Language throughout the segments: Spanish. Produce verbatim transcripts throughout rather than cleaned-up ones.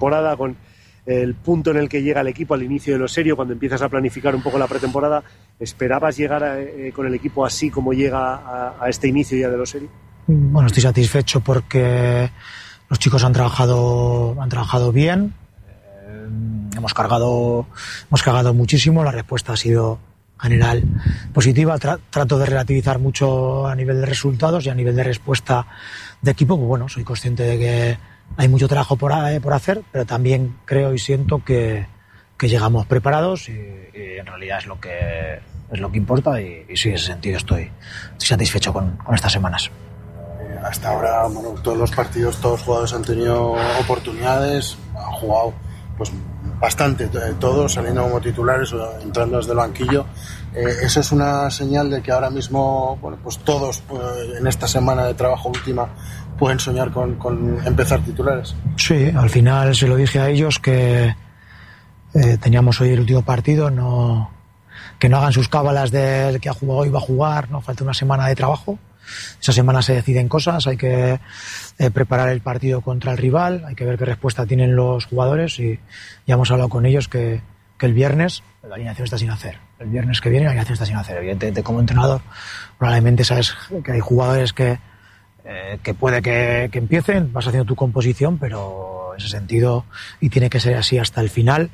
pretemporada, con el punto en el que llega el equipo al inicio de lo serio, cuando empiezas a planificar un poco la pretemporada, ¿esperabas llegar a, eh, con el equipo así como llega a, a este inicio ya de lo serio? Bueno, estoy satisfecho porque los chicos han trabajado, han trabajado bien, eh, hemos cargado, hemos cargado muchísimo, la respuesta ha sido general positiva. Tra- trato de relativizar mucho a nivel de resultados y a nivel de respuesta de equipo, pues bueno, soy consciente de que hay mucho trabajo por, eh, por hacer, pero también creo y siento que, que llegamos preparados y, y en realidad es lo que es lo que importa y, y sí, en ese sentido estoy, estoy satisfecho con, con estas semanas. Hasta ahora, bueno, todos los partidos, todos los jugadores han tenido oportunidades, han jugado pues bastante, todos saliendo como titulares o entrando desde el banquillo. Eh, eso es una señal de que ahora mismo, bueno, pues todos pues, en esta semana de trabajo última pueden soñar con, con empezar titulares. Sí, al final se lo dije a ellos que eh, teníamos hoy el último partido, no, que no hagan sus cábalas del que ha jugado hoy va a jugar, no falta una semana de trabajo. Esa semana se deciden cosas, hay que eh, preparar el partido contra el rival, hay que ver qué respuesta tienen los jugadores y ya hemos hablado con ellos que, que el viernes la alineación está sin hacer. El viernes que viene la alineación está sin hacer. Evidentemente, como entrenador, probablemente sabes que hay jugadores que, eh, que puede que, que empiecen, vas haciendo tu composición, pero en ese sentido, y tiene que ser así hasta el final,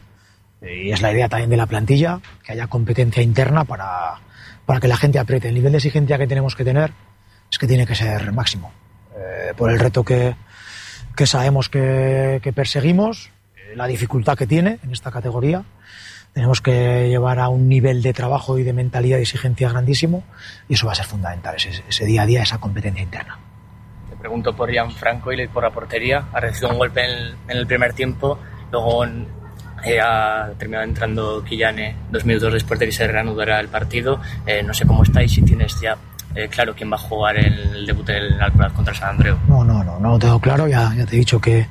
y es la idea también de la plantilla, que haya competencia interna para, para que la gente apriete. El nivel de exigencia que tenemos que tener es que tiene que ser máximo, eh, por el reto que, que sabemos que, que perseguimos, eh, la dificultad que tiene en esta categoría. Tenemos que llevar a un nivel de trabajo y de mentalidad y exigencia grandísimo y eso va a ser fundamental, ese, ese día a día, esa competencia interna. Te pregunto por Gianfranco y por la portería. Ha recibido un golpe en el, en el primer tiempo, luego eh, ha terminado entrando Quillane dos minutos después de que se reanudará el partido. Eh, no sé cómo estáis, si tienes ya Eh, claro quién va a jugar el debut del Alcoraz contra San Andreu. No, no, no, no lo tengo claro, ya, ya te he dicho que,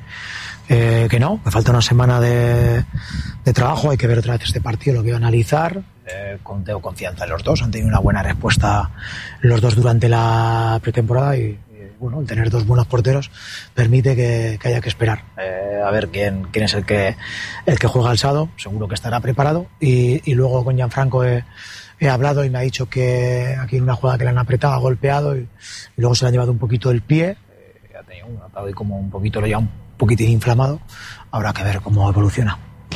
eh, que no, me falta una semana de, de trabajo, hay que ver otra vez este partido, lo voy a analizar, eh, con, tengo confianza en los dos, han tenido una buena respuesta los dos durante la pretemporada y, y bueno, el tener dos buenos porteros permite que, que haya que esperar, eh, a ver quién, quién es el que, el que juega alzado, seguro que estará preparado y, y luego con Gianfranco he He hablado y me ha dicho que aquí en una jugada que le han apretado, ha golpeado y, y luego se le han llevado un poquito el pie. Eh, ha tenido un atado y como un poquito, lo lleva un poquitín inflamado. Habrá que ver cómo evoluciona.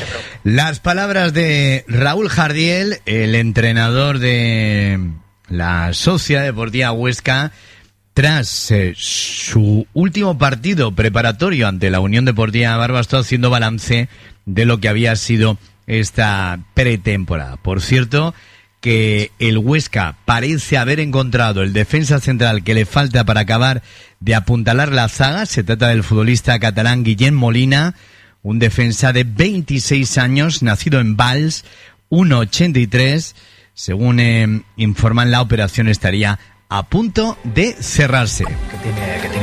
Las palabras de Raúl Jardiel, el entrenador de la Sociedad Deportiva Huesca, tras eh, su último partido preparatorio ante la Unión Deportiva Barbastro, haciendo balance de lo que había sido esta pretemporada. Por cierto, que el Huesca parece haber encontrado el defensa central que le falta para acabar de apuntalar la zaga. Se trata del futbolista catalán Guillem Molina, un defensa de veintiséis años, nacido en Valls, uno ochenta y tres. Según eh, informan, la operación estaría a punto de cerrarse. Que tiene, que tiene